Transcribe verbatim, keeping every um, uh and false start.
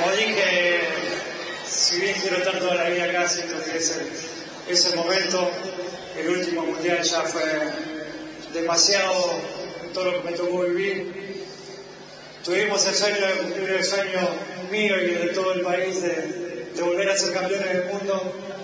Como dije, si bien quiero estar toda la vida acá, siento que ese, ese momento, el último mundial, ya fue demasiado en todo lo que me tocó vivir. Tuvimos el sueño de cumplir el sueño mío y de todo el país de, de volver a ser campeones del mundo.